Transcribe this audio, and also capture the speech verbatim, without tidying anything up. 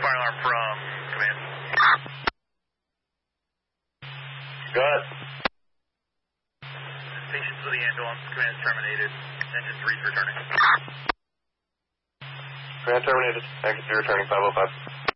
fire alarm from command. Go ahead. Patients with the ambulance, command terminated. Engine three is returning. Command terminated. Engine three returning, five oh five.